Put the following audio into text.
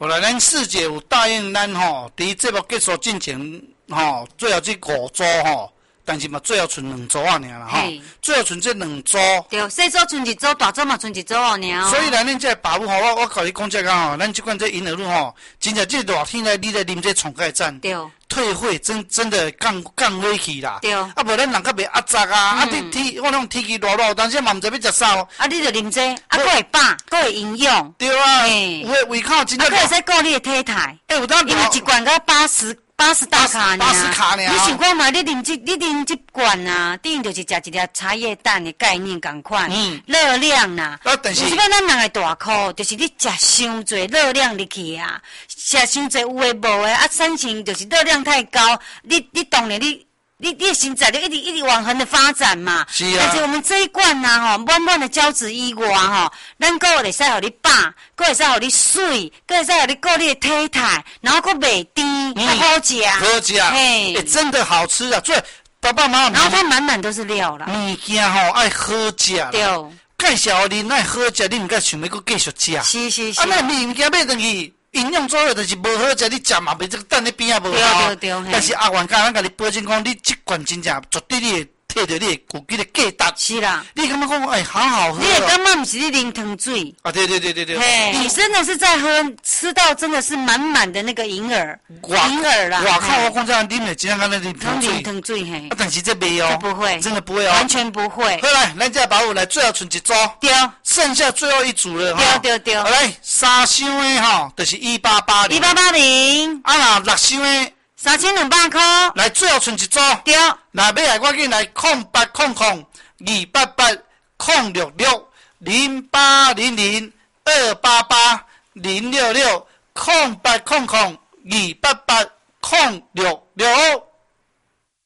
后来咱四姐有答应咱吼，伫节目结束进前吼，最后这5组吼，但是嘛最后剩2组啊尔啦吼，最后剩这2组。 对，小组剩1组，大组嘛剩1组哦尔。 所以咱恁这爸母吼，我甲你讲这个吼，咱即款这银耳露吼，真正这热天来你来啉这创钙赞。 对。 退会真的降回去啦， 对， 啊无咱人较袂压榨啊，你我拢天气热热，但是嘛毋知要食啥哦。 啊，你着啉这，啊，佫会饱，佫会营养。 对啊，有诶胃口真正。 佫会使顾你诶体态。 有当因为一罐到80大卡尔。 80卡尔。 你想看嘛？你啉这罐啊，等于就是食一粒茶叶蛋的概念同款。热量啦。 但是。 有时咱人会大哭，就是你食伤侪热量入去啊，食伤侪有诶无诶，啊，产生就是热量太高，你当然你的身材就一直往横的发展嘛。 是啊。 但是我们这一罐呐，吼，满满的胶质以外，吼，咱佫会使互你饱，佫会使互你水，佫会使互你顾你的体态，然后佫袂甜，佫好食。 好食。嘿，真的好吃啊！所以爸爸妈妈。 然后它满满都是料啦。 物件吼爱好食啦。 对。 介绍恁爱好食，你毋该想要佫继续食。 是。 啊，那物件买转去。营养做好就是无好食，你食嘛袂这个等咧边啊无好。对。但是阿元甲咱甲你保证讲，你这罐真正绝对你会摕到你有这个价值。 是啦。 你感觉讲好好喝。 你会感觉毋是你啉糖水。 啊，对。 嘿，你真的是在吃到真的是满满的那个银耳啦。 外口我讲这样啉的，真正敢那啉糖水。 糖水嘿。 啊，但是这袂哦。 不会。 真的不会哦。 完全不会。 好来，咱这保护来，最后剩1组。 对。 剩下最后一组了哈。 对。 好来，3箱的哈，就是1880。 1880。 啊，6箱的。 3200块。 来，最后剩1组。 对。 来，买来我紧来0800 288 066 0800 288 066 0800 288 066。